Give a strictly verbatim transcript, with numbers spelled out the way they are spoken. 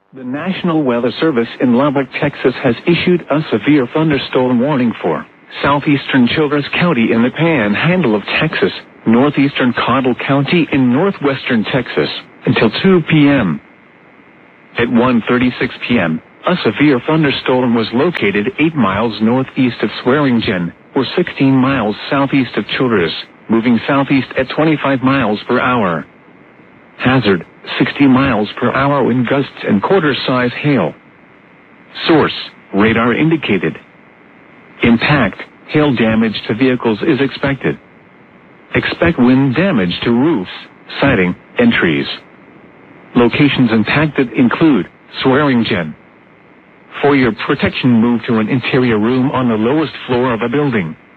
The National Weather Service in Lubbock, Texas has issued a severe thunderstorm warning for southeastern Childress County in the Panhandle of Texas, northeastern Cottle County in northwestern Texas, until two p.m. At one thirty-six p.m., a severe thunderstorm was located eight miles northeast of Swearingen, or sixteen miles southeast of Childress, moving southeast at twenty-five miles per hour. Hazard, sixty miles per hour wind gusts and quarter-size hail. Source, radar indicated. Impact, hail damage to vehicles is expected. Expect wind damage to roofs, siding, and trees. Locations impacted include Swearingen. For your protection, move to an interior room on the lowest floor of a building.